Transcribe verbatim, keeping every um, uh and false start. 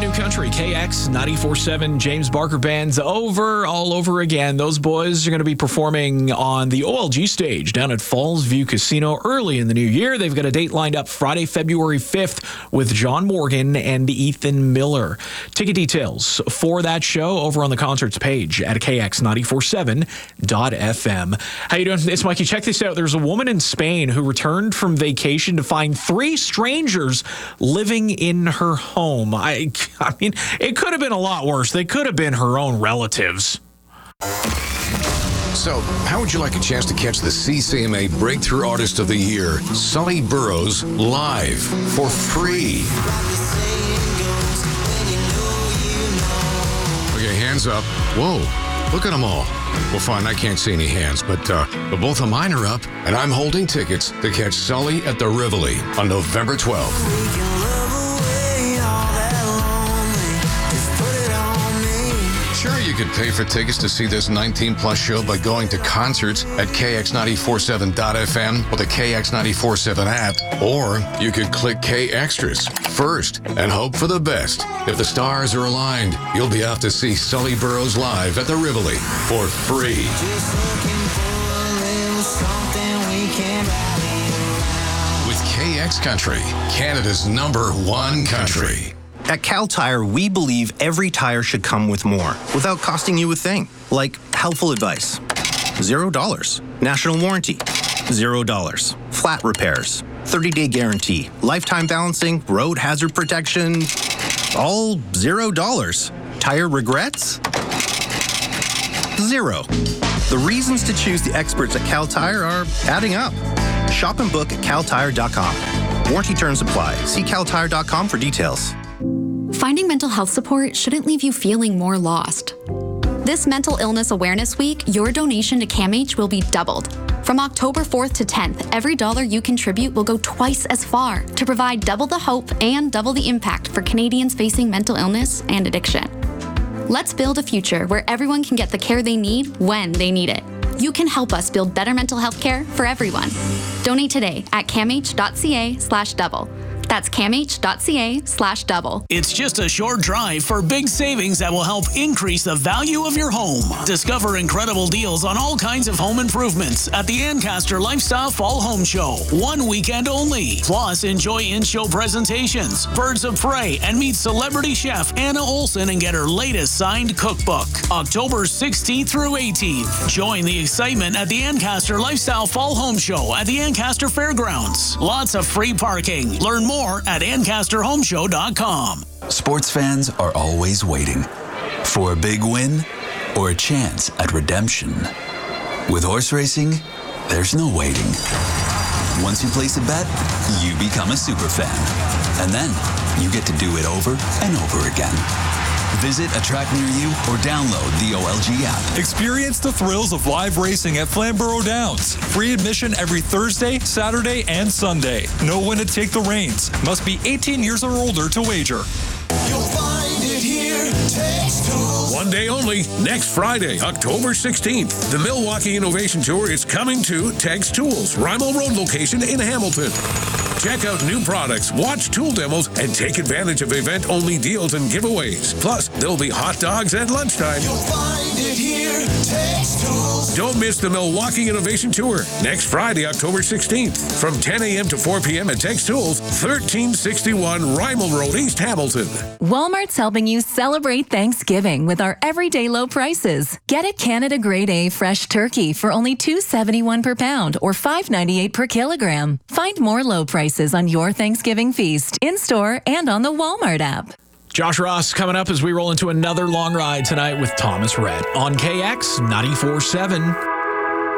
new country, K X ninety-four point seven, James Barker Band's Over, all over again. Those boys are going to be performing on the O L G stage down at Falls View Casino early in the new year. They've got a date lined up Friday, February fifth with John Morgan and Ethan Miller. Ticket details for that show over on the concerts page at K X ninety-four point seven dot F M. How you doing? It's Mikey. Check this out. There's a woman in Spain who returned from vacation to find three strangers living in her home. I, I mean, it could have been a lot worse. They could have been her own relatives. So, how would you like a chance to catch the C C M A Breakthrough Artist of the Year, Sully Burrows, live for free? Okay, hands up. Whoa, look at them all. Well, fine, I can't see any hands, but, uh, but both of mine are up, and I'm holding tickets to catch Sully at the Rivoli on November twelfth. Sure, you could pay for tickets to see this nineteen plus show by going to concerts at K X ninety-four point seven dot F M or the K X ninety-four point seven app, or you could click K Extras first and hope for the best. If the stars are aligned, you'll be off to see Sully Burrows live at the Rivoli for free. With K X Country, Canada's number one country. At Kal Tire, we believe every tire should come with more without costing you a thing. Like helpful advice, zero dollars. National warranty, zero dollars. Flat repairs, thirty-day guarantee. Lifetime balancing, road hazard protection, all zero dollars. Tire regrets? Zero. The reasons to choose the experts at Kal Tire are adding up. Shop and book at Kal Tire dot com. Warranty terms apply. See Kal Tire dot com for details. Finding mental health support shouldn't leave you feeling more lost. This Mental Illness Awareness Week, your donation to CAMH will be doubled. From October fourth to tenth, every dollar you contribute will go twice as far to provide double the hope and double the impact for Canadians facing mental illness and addiction. Let's build a future where everyone can get the care they need when they need it. You can help us build better mental health care for everyone. Donate today at camh dot c a slash double. That's camh dot c a slash double. It's just a short drive for big savings that will help increase the value of your home. Discover incredible deals on all kinds of home improvements at the Ancaster Lifestyle Fall Home Show. One weekend only. Plus, enjoy in-show presentations, Birds of Prey, and meet celebrity chef Anna Olson and get her latest signed cookbook. October sixteenth through eighteenth. Join the excitement at the Ancaster Lifestyle Fall Home Show at the Ancaster Fairgrounds. Lots of free parking. Learn more at ancaster home show dot com. Sports fans are always waiting for a big win or a chance at redemption. With horse racing, there's no waiting. Once you place a bet, you become a super fan. And then you get to do it over and over again. Visit a track near you or download the O L G app. Experience the thrills of live racing at Flamborough Downs. Free admission every Thursday, Saturday, and Sunday. Know when to take the reins. Must be eighteen years or older to wager. You'll find it here. Tex Tools. One day only, next Friday, October sixteenth. The Milwaukee Innovation Tour is coming to Tex Tools, Rymel Road location in Hamilton. Check out new products, watch tool demos, and take advantage of event-only deals and giveaways. Plus, there'll be hot dogs at lunchtime. You'll find it here. Tex Tools. Don't miss the Milwaukee Innovation Tour next Friday, October sixteenth, from ten a.m. to four p.m. at Tex Tools, thirteen sixty-one Rymel Road, East Hamilton. Walmart's helping you celebrate Thanksgiving with our everyday low prices. Get a Canada Grade A fresh turkey for only two dollars and seventy-one cents per pound or five dollars and ninety-eight cents per kilogram. Find more low prices on your Thanksgiving feast in-store and on the Walmart app. Josh Ross coming up as we roll into another long ride tonight with Thomas Rhett on K X ninety-four point seven.